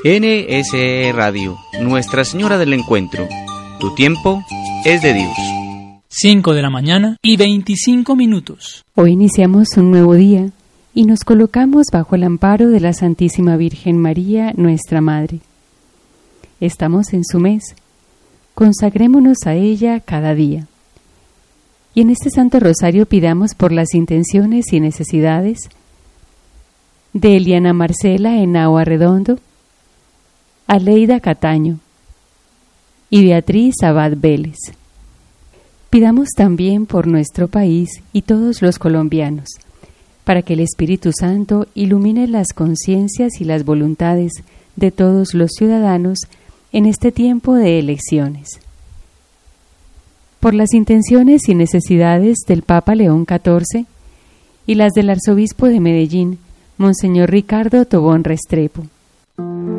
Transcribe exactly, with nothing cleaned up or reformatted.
N S E Radio, Nuestra Señora del Encuentro. Tu tiempo es de Dios. cinco de la mañana y veinticinco minutos. Hoy iniciamos un nuevo día y nos colocamos bajo el amparo de la Santísima Virgen María, nuestra Madre. Estamos en su mes. Consagrémonos a ella cada día. Y en este Santo Rosario pidamos por las intenciones y necesidades de Eliana Marcela Henao Arredondo, Aleida Cataño y Beatriz Abad Vélez. Pidamos también por nuestro país y todos los colombianos, para que el Espíritu Santo ilumine las conciencias y las voluntades de todos los ciudadanos en este tiempo de elecciones. Por las intenciones y necesidades del Papa León catorce y las del Arzobispo de Medellín, Monseñor Ricardo Tobón Restrepo.